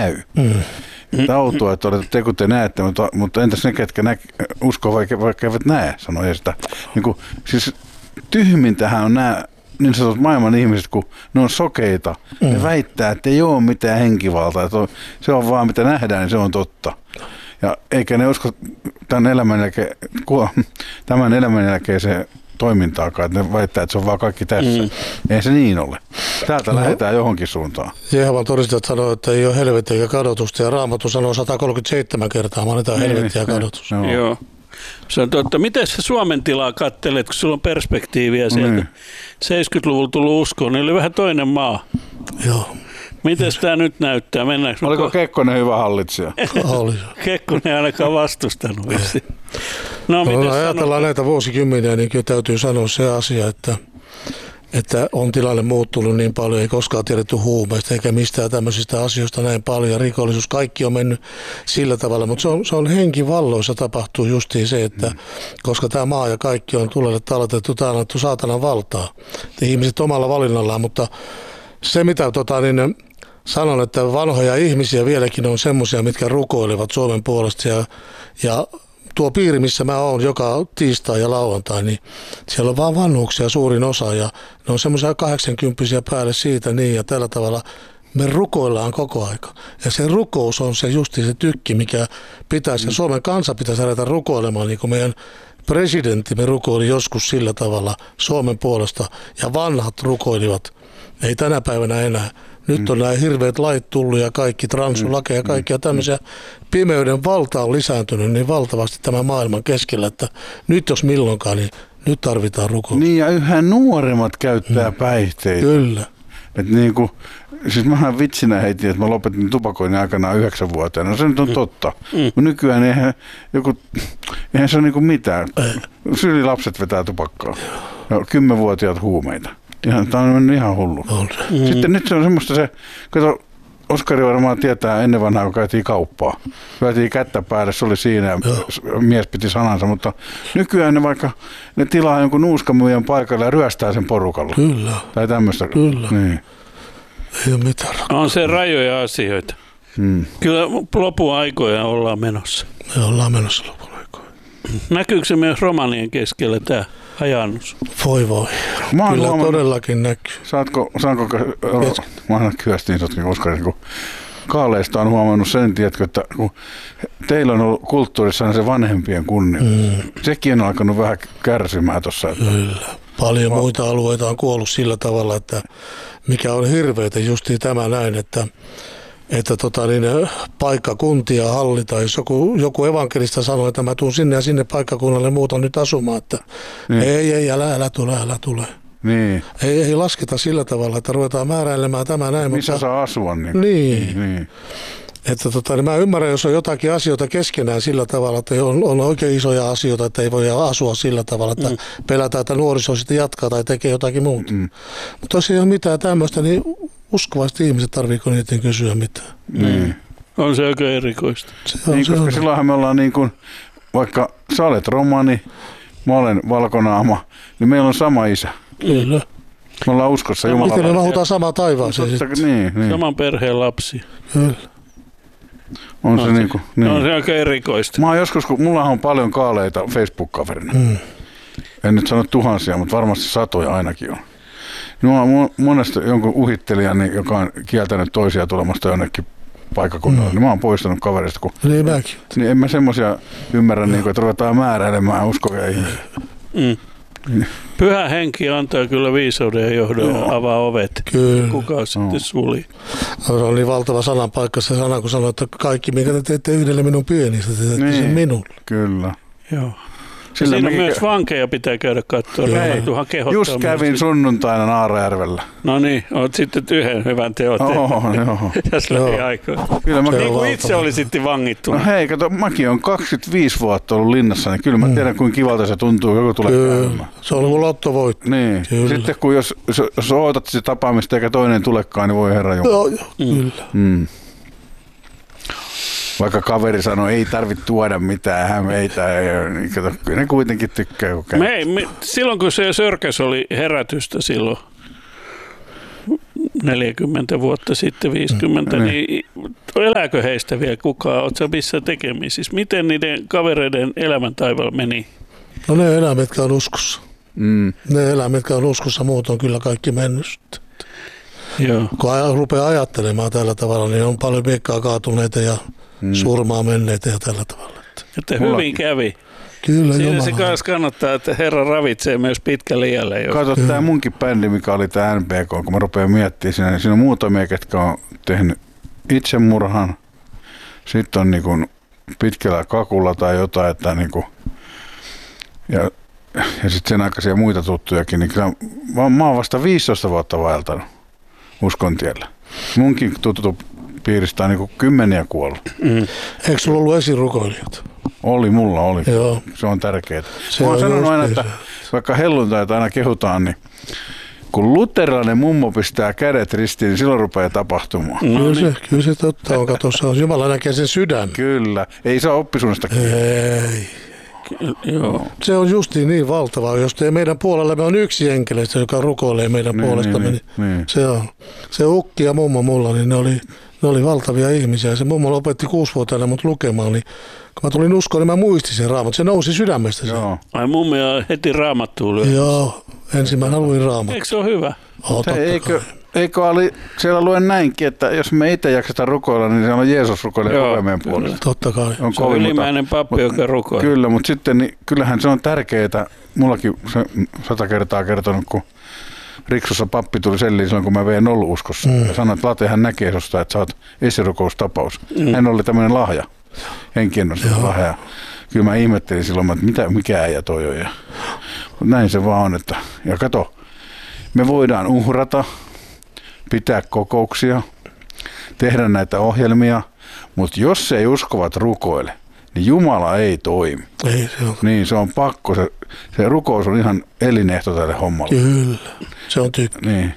näy. Outoa, että olette te, kun te näette, mutta entäs ne, ketkä uskoo, vaikka eivät näe, sanoi sitä. Niin siis tyhmintähän on nämä niin sanotut maailman ihmiset, kun ne on sokeita. Ne väittää, että ei ole mitään henkivaltaa. Että se on vaan mitä nähdään, niin se on totta. Ja eikä ne usko tämän elämän jälkeiseen toimintaakaan, että ne väittää, että se on vaan kaikki tässä. Ei se niin ole. Täältä lähdetään johonkin suuntaan. Jehovan todistajat sanoo, että ei ole helvettiä eikä kadotusta, ja Raamattu sanoo 137 kertaa, mainitaan helvettiä ja kadotus. Joo. Se on totta. Miten sä Suomen tilaa katselet, kun sulla on perspektiiviä sieltä? 70-luvulla tullut uskoon, niin oli vähän toinen maa. Joo. Miten tämä nyt näyttää? Mennäänkö? Oliko Kekkonen hyvä hallitsija? Oli. Kekkonen ei ainakaan vastustanut. No, ajatellaan näitä vuosikymmeniä, niin kyllä täytyy sanoa se asia, että on tilanne muuttunut niin paljon, ei koskaan tiedetty huumeista eikä mistään tämmöisistä asioista näin paljon, ja rikollisuus, kaikki on mennyt sillä tavalla, mutta se on henkivalloissa tapahtuu justiin se, että koska tämä maa ja kaikki on tulelle talletettu, tämä on annettu saatanan valtaa, ihmiset omalla valinnallaan, mutta se mitä sanon, että vanhoja ihmisiä vieläkin on semmoisia, mitkä rukoilivat Suomen puolesta ja tuo piiri, missä mä oon joka tiistai ja lauantai, niin siellä on vaan vanhuksia suurin osa ja ne on semmoisia 80-vuotiaita päälle siitä niin ja tällä tavalla me rukoillaan koko aika. Ja se rukous on se justi se tykki, mikä pitäisi ja Suomen kansa pitäisi ruveta rukoilemaan, niin kuin meidän presidenttimme rukoili joskus sillä tavalla Suomen puolesta ja vanhat rukoilivat. Ei tänä päivänä enää. Nyt on nämä hirveät lait tullut ja kaikki transulakeja ja kaikkia tämmöisiä. Pimeyden valta on lisääntynyt niin valtavasti tämän maailman keskellä, että nyt jos milloinkaan, niin nyt tarvitaan rukousta. Niin ja yhä nuoremmat käyttää päihteitä. Kyllä. Että niinku, siis mähän vitsinä heitin, että mä lopetin tupakoinnin aikanaan 9-vuotiaana. No se nyt on totta. Mutta nykyään eihän se ole niinku mitään. Sylilapset vetää tupakkaa. Ja 10-vuotiaat huumeita. Tämä on mennyt ihan hullu. Sitten nyt se on semmoista kato, Oskari varmaan tietää ennen vanhaa, kun käytiin kauppaa. Lyötiin kättä päälle, se oli siinä ja mies piti sanansa, mutta nykyään ne tilaa jonkun nuuskamyyjän paikalle ja ryöstää sen porukalla. Kyllä. Tai tämmöistä. Kyllä. Niin. Ei ole mitään. On se rajoja asioita. Kyllä lopun aikoja ollaan menossa. Me ollaan menossa lopun aikoja. Näkyykö se myös romanien keskellä tämä hajannus? Voi. Kyllä todellakin näkyy. Saanko mä aina kyöstiin Oskari, kun kaaleista on huomannut sen, tiedätkö, että kun teillä on ollut kulttuurissa se vanhempien kunnioitus. Sekin on alkanut vähän kärsimään tuossa. Kyllä. Paljon muita alueita on kuollut sillä tavalla, että mikä on hirveätä justiin tämä näin, että paikkakuntia hallitaan. Jos joku evankelista sanoo, että mä tuun sinne ja sinne paikkakunnalle muutan nyt asumaan, että ei, älä tule. Niin. Ei lasketa sillä tavalla, että ruvetaan määräilemään tämä näin. Missä saa asua? Niin. Että niin mä ymmärrän, jos on jotakin asioita keskenään sillä tavalla, että on oikein isoja asioita, että ei voi asua sillä tavalla, että pelätään, että nuoriso sitten jatkaa tai tekee jotakin muuta. Mutta jos ei ole mitään tämmöistä, niin uskovasti ihmiset tarviiko niiden kysyä mitään. Niin. On se aika erikoista. Koska silloinhan me ollaan niin kuin, vaikka sä olet romani, mä olen valkonaama, niin meillä on sama isä. Kyllä. Me ollaan uskossa Jumalaa. Miten me mahutaan samaan taivaaseen niin. Saman perheen lapsi. Kyllä. On se niin kuin, niin. On se aika erikoista. Mä oon joskus, kun mulla on paljon kaaleita Facebook-kaverina. En nyt sano tuhansia, mutta varmasti satoja ainakin on. Mä oon monesti jonkun uhittelijan, joka on kieltänyt toisia tulemasta jonnekin paikkakunnalle, niin mä oon poistanut kaverista. Niin mäkin. Niin en mä semmoisia ymmärrä, niin kuin, että ruvetaan määräilemään uskovia ihmisiä. Pyhä henki antaa kyllä viisauden ja johdon ja avaa ovet. Kyllä. Kuka sitten suli? Se on niin valtava sananpaikka se sana, kun sanoo, että kaikki, minkä te teette yhdelle minun pienistä, te teette sen minulle. Kyllä. Joo. Siinä myös vankeja pitää käydä katsoa. Just kävin sunnuntaina Naarajärvellä. No niin, olet sitten yhden hyvän teon Joo. Tässä läpi aikaa. Niin kuin itse oli sitten vangittu. No hei, kato, mäkin on 25 vuotta ollut linnassa, niin kyllä mä tiedän, kuinka kivalta se tuntuu, joku tulee käymään. Se on kuin lottovoitto. Niin. Kyllä. Sitten kun jos ootat sitä tapaamista eikä toinen tulekaan, niin voi herra Jumala. Joo, kyllä. Vaikka kaveri sanoi, ei tarvitse tuoda mitään hämeitä, niin kato, kyllä ne kuitenkin tykkää. Silloin kun se Sörkäs oli herätystä silloin 40 vuotta sitten, 50, niin elääkö heistä vielä kukaan? Oletko missä tekemisissä? Miten niiden kavereiden elämäntaival meni? No ne elämät, jotka on uskossa. Ne elämät, jotka on uskossa, muut on kyllä kaikki mennyt. Joo. Kun rupeaa ajattelemaan tällä tavalla, niin on paljon miekkaa kaatuneita ja surmaa menneitä ja tällä tavalla. Että hyvin kävi. Kyllä, siinä se kanssa kannattaa, että Herra ravitsee myös pitkälle iälle. Kato, tämä munkin bändi, mikä oli tämä NPK, kun mä rupean miettimään siinä, niin siinä on muutamia, ketkä on tehnyt itsemurhan. Sitten on niinku pitkällä kakulla tai jotain, että niinku, ja sitten sen aikaisia muita tuttujakin, niin kyllä mä oon vasta 15 vuotta vaeltanut uskontiellä. Munkin tuttu piiristä on niinku 10 kuollut. Eikö sulla ollut esirukoilijat? Mulla oli. Joo. Se on tärkeää. Mä oon sanonut aina, että vaikka helluntaita aina kehutaan, niin kun luterilainen mummo pistää kädet ristiin, niin silloin rupeaa tapahtumaan. Kyllä se totta on. Kato, se on Jumala näkee sen sydämen. Kyllä. Ei saa oppisuunnasta. Ei. Joo. Se on justiin niin valtavaa. Jos meidän puolella me on yksi henkilöstö, joka rukoilee meidän puolestamme, niin. Se on. Se ukki ja mummo mulla, niin ne oli valtavia ihmisiä. Se mummo lopetti 6-vuotiaana mut lukemaan, niin kun mä tulin uskoon, niin mä muistin sen raamatun. Se nousi sydämestä. Joo. Ai mummi on heti raamattuun lyönyt. Joo, ensimmäinen luin raamattu. Eikö se ole hyvä? Eikö siellä luen näinkin, että jos me itse jaksetaan rukoilla, niin siellä on Jeesus rukoilee koko meidän puolesta. Totta kai. Se on ylimmäinen pappi, joka rukoilee. Kyllä, mutta sitten niin, kyllähän se on tärkeää. Mullakin se 100 kertaa kertonut, kun Riksussa pappi tuli selliin silloin, kun mä vein ollut uskossa. Ja sanoi, että Latehan näkee susta, että sä oot esirukoustapaus. Hän oli tämmöinen lahja. Henkiennostus lahja. Kyllä mä ihmettelin silloin, että mikä äijä toi on. Näin se vaan on. Ja kato, me voidaan uhrata, pitää kokouksia, tehdä näitä ohjelmia, mutta jos ei uskovat rukoile, niin Jumala ei toimi. Ei se on. Niin, se on pakko. Se rukous on ihan elinehto tälle hommalle. Kyllä, se on Niin.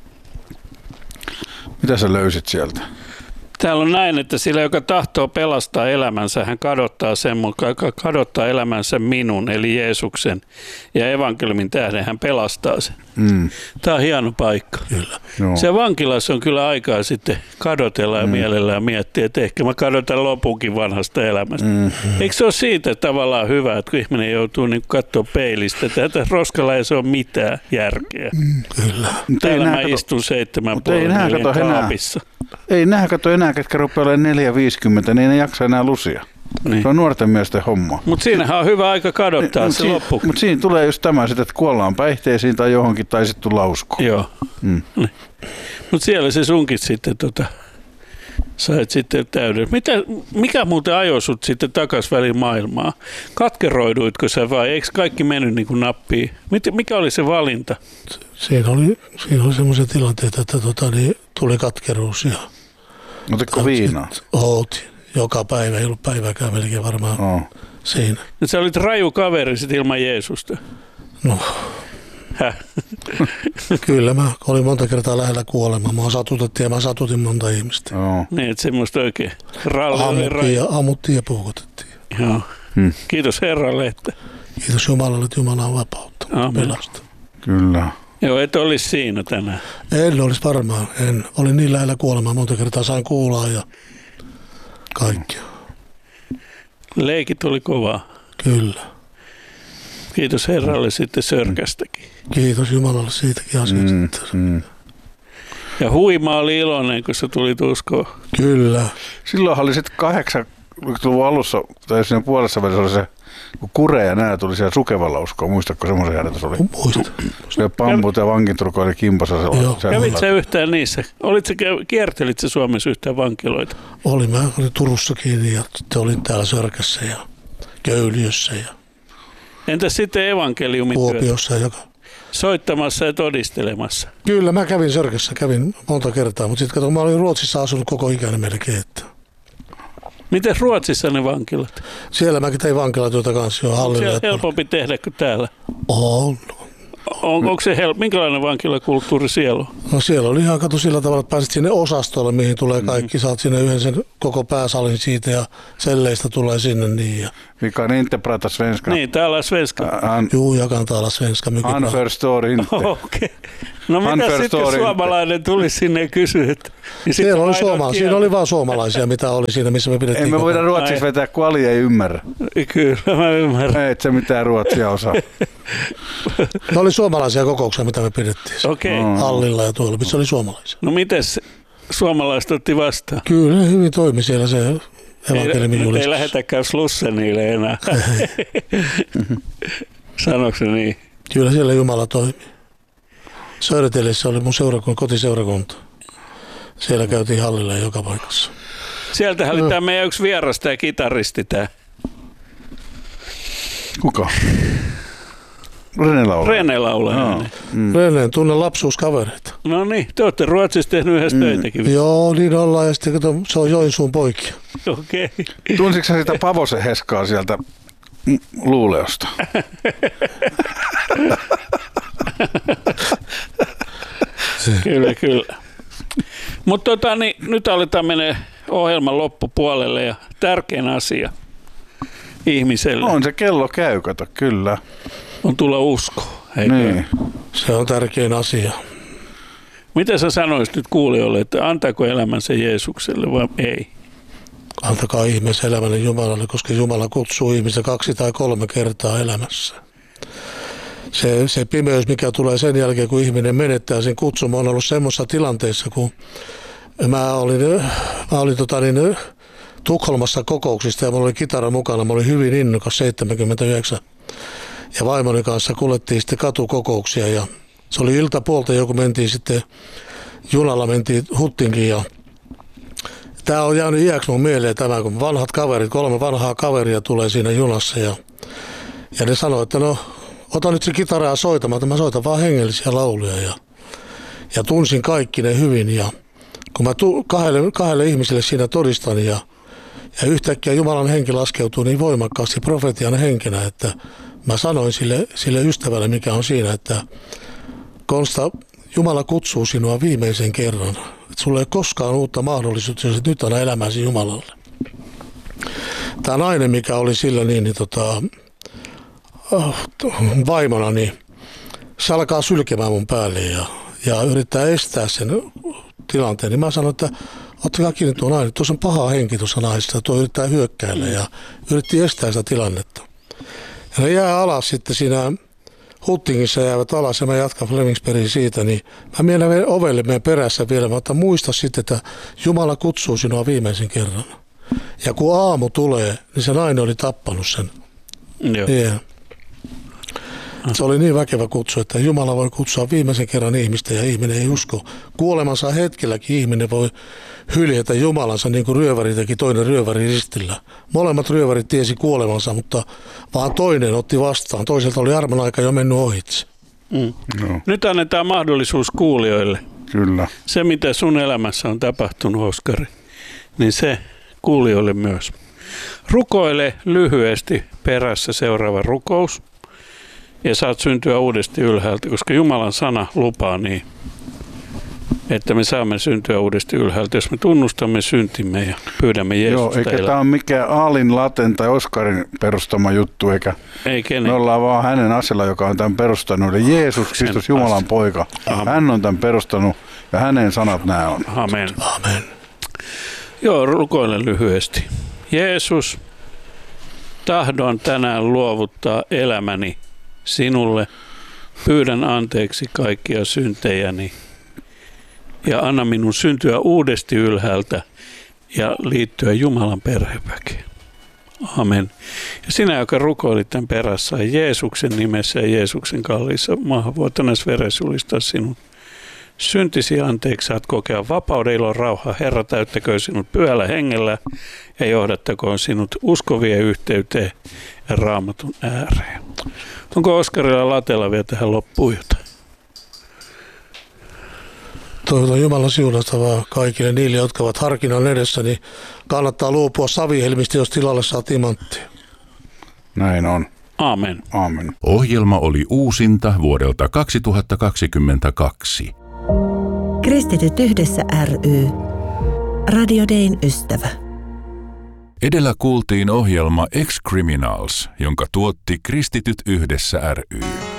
Mitä sä löysit sieltä? Täällä on näin, että sillä, joka tahtoo pelastaa elämänsä, hän kadottaa sen, mutta joka kadottaa elämänsä minun, eli Jeesuksen, ja evankeliumin tähden hän pelastaa sen. Tämä on hieno paikka. Kyllä. Joo. Se vankilassa on kyllä aikaa sitten kadotella ja mielellään miettiä, että ehkä mä kadotan lopunkin vanhasta elämästä. Eikö se ole siitä tavallaan hyvä, että kun ihminen joutuu niin katsoa peilistä, että tätä roskalla ei se ole mitään järkeä. Kyllä. Täällä mä istun 7,5 kaapissa. Ei nähdä kato enää, ketkä rupeaa olemaan 4-50, niin ei jaksa enää lusia. Niin. Se on nuorten miesten homma. Mutta siinähän on hyvä aika kadottaa se loppu. Mutta siinä tulee just tämä, että kuollaan päihteisiin tai johonkin tai sitten tullaan uskoon. Joo. Mutta siellä se sunkin sitten sait sitten täyden. Mikä muuten ajoi sut sitten takas väliin maailmaa? Katkeroiduitko sä vai eikö kaikki mennyt niin kuin nappiin? Mikä oli se valinta? Siinä oli semmoisia tilanteita, että tuli katkeruus ja Otitko viinaa? Outin. Joka päivä, ei ollut päivääkään melkein varmaan siinä. Ja sä olit raju kaveri sit ilman Jeesusta. No, kyllä mä olin monta kertaa lähellä kuolemaa. Mä satutettiin ja mä satutin monta ihmistä. Joo. Niin, että semmoista oikein ammuttiin ja puukotettiin. Joo. Kiitos Herralle, että... Kiitos Jumalalle, että Jumala on vapauttanut pelasta. Kyllä. Joo, et olisi siinä tänään. En olisi varmaan. Olin niin lähellä kuolemaa. Monta kertaa sain kuulaa ja kaikkea. Leikit oli kovaa. Kyllä. Kiitos Herralle sitten Sörkästäkin. Kiitos Jumalalle siitäkin asiasta. Ja oli iloinen, kun sä tulit uskoon. Kyllä. Silloin oli sitten 80-luvun alussa, tai siinä puolessa välissä oli se, kun Kure ja nämä tuli siellä Sukevalla uskoon. Muistatko semmoisen järjestys oli? Muistan. Se pamput ja vankintruko oli kimpassa. Kävit sä yhtään niissä? Kiertelit sä Suomessa yhtään vankiloita? Olin Turussa kiinni ja sitten olin täällä Sörkässä ja Köyliössä ja entäs sitten evankeliumin Kuopiossa ja soittamassa ja todistelemassa? Kyllä, mä kävin Sörkässä, monta kertaa, mutta sitten kato, mä olin Ruotsissa asunut koko ikäni melkein. Miten Ruotsissa ne vankilat? Siellä mäkin tein vankilatyötä kanssa jo hallilla. Siellä helpompi tehdä kuin täällä? On. Onko se minkälainen vankilakulttuuri siellä on? No siellä oli ihan sillä tavalla, että pääsit sinne osastolle, mihin tulee kaikki. Saat sinne yhden sen koko pääsalin siitä ja selleistä tulee sinne niin. Ja... Mikä on inte prata svenska? Niin, täällä on svenska. Juu, jag kan tala svenska mycket bra. Han förstår inte. Okei. No mitä sitten suomalainen tuli sinne ja kysyi, että... Niin siellä oli siinä oli vaan suomalaisia, mitä oli siinä, missä me pidettiin. Ei me voida ruotsiksi vetää, kun Ali ei ymmärrä. Kyllä, mä ymmärrän. Ei, et sä mitään ruotsia osaa. Ne oli suomalaisia kokouksia, mitä me pidettiin. Okei. Hallilla ja tuolla, missä oli suomalaisia. No mites suomalaiset otti vastaan? Kyllä, hyvin toimi siellä se evankeliumin julistus. Ei lähetäkään Slussenille enää. Sanoiko se niin? Kyllä siellä Jumala toimi. Södertälessä oli mun kotiseurakunta. Siellä käytiin hallilla joka paikassa. Sieltähän oli tämä meidän yksi vieras, tämä kitaristi. Tämä. Kuka? Rene Laula. Rene Laula. Rene, tunnen lapsuuskavereita. No niin, te olette Ruotsissa tehnyt yhdessä töitäkin. Joo, niin ollaan. Ja sitten se on Joensuun poikia. Okei. Tunsitko sä sitä Pavosen Heskaa sieltä Luuleosta? Kyllä. Mutta nyt aletaan mennä ohjelman loppupuolelle ja tärkein asia ihmiselle. On se kello käy, kato, kyllä. On tulla usko. Niin. Se on tärkein asia. Mitä sä sanoisit nyt kuulijoille, että antaako elämänsä Jeesukselle vai ei? Antakaa ihmeessä elämälle Jumalalle, koska Jumala kutsuu ihmistä 2 tai 3 kertaa elämässä. Se pimeys, mikä tulee sen jälkeen, kun ihminen menettää sen kutsun, on ollut semmoisessa tilanteessa, kun mä olin Tukholmassa kokouksista ja mulla oli kitara mukana. Mä olin hyvin innokas 79 ja vaimoni kanssa kuljettiin sitten katukokouksia ja se oli iltapuolta, joku mentiin sitten junalla, mentiin Huttinkin ja tää on jäänyt iäksi mun mieleen tämä, kun vanhat kaverit, 3 vanhaa kaveria tulee siinä junassa ja ne sanoi, että no ota nyt se kitaraa soitamaan, että mä soitan vaan hengellisiä lauluja ja tunsin kaikki ne hyvin ja kun mä kahdelle ihmiselle siinä todistan ja yhtäkkiä Jumalan henki laskeutuu niin voimakkaasti profetian henkenä, että mä sanoin sille ystävälle, mikä on siinä, että Konsta, Jumala kutsuu sinua viimeisen kerran. Että sulla ei ole koskaan uutta mahdollisuutta, jos et nyt anna elämäsi Jumalalle. Tämä nainen, mikä oli sillä vaimona, niin se alkaa sylkemään mun päälle ja yrittää estää sen tilanteen. Niin mä sanoin, että ottakaa kiinni tuo nainen. Tuossa on paha henki tuossa naisessa. Tuo yrittää hyökkäillä ja yritti estää sitä tilannetta. Ja ne jää alas sitten siinä Huttingissa jäävät alas ja mä jatkan Flemingsbergin siitä. Niin mä menen ovelle meidän perässä vielä. Mä otan muista sitten, että Jumala kutsuu sinua viimeisen kerran. Ja kun aamu tulee, niin se nainen oli tappanut sen. Joo. Yeah. Se oli niin väkevä kutsu, että Jumala voi kutsua viimeisen kerran ihmistä ja ihminen ei usko. Kuolemansa hetkelläkin ihminen voi hyljätä Jumalansa niin kuin ryöväri teki toinen ryöväri ristillä. Molemmat ryövärit tiesi kuolemansa, mutta vaan toinen otti vastaan. Toiselta oli armon aika jo mennyt ohitse. No. Nyt annetaan mahdollisuus kuulijoille. Kyllä. Se, mitä sun elämässä on tapahtunut, Oskari, niin se kuulijoille myös. Rukoile lyhyesti perässä seuraava rukous. Ja saat syntyä uudesti ylhäältä, koska Jumalan sana lupaa niin, että me saamme syntyä uudesti ylhäältä, jos me tunnustamme syntimme ja pyydämme Jeesusta. Joo, eikä tämä ole mikään Aalin, Laten tai Oskarin perustama juttu, eikä me ollaan vaan hänen asialla, joka on tämän perustanut. Eli Jeesus Kristus, Jumalan poika. Amen. Hän on tämän perustanut ja hänen sanat nämä on. Amen. Amen. Joo, rukoile lyhyesti. Jeesus, tahdon tänään luovuttaa elämäni sinulle, pyydän anteeksi kaikkia syntejäni ja anna minun syntyä uudesti ylhäältä ja liittyä Jumalan perheväkeen. Amen. Ja sinä, joka rukoilit tämän perässä, Jeesuksen nimessä ja Jeesuksen kalliissa maahanvuotaneessa veressä julistaa sinun syntisi anteeksi, saat kokea vapauden, ilon, rauhaa. Herra täyttäköön sinut pyhällä hengellä ja johdattakoon sinut uskovien yhteyteen ja Raamatun ääreen. Onko Oskarilla Latella vielä tähän loppuun jotain? Toivotan Jumalan siunasta vaan kaikille niille, jotka ovat harkinnan edessä, niin kannattaa luopua savihelmistä, jos tilalle saa timanttia. Näin on. Aamen. Aamen. Ohjelma oli uusinta vuodelta 2022. Kristityt yhdessä ry. Radio Dayn ystävä. Edellä kuultiin ohjelma Ex-Criminals, jonka tuotti Kristityt yhdessä ry.